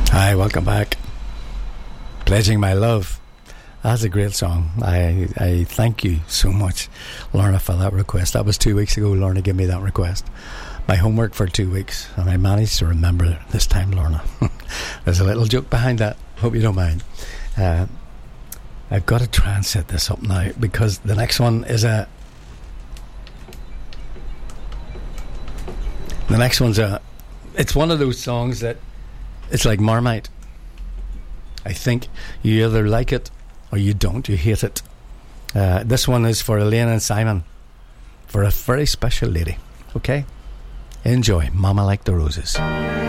Hi, welcome back. Pledging My Love. That's a great song. I thank you so much, Lorna, for that request. That was 2 weeks ago. Lorna gave me that request. My homework for 2 weeks, and I managed to remember it this time, Lorna. There's a little joke behind that. Hope you don't mind. I've got to try and set this up now, because the next one is the next one's it's one of those songs that it's like Marmite. I think you either like it or you don't. You hate it. This one is for Elaine and Simon, for a very special lady. Okay? Enjoy Mama Like the Roses.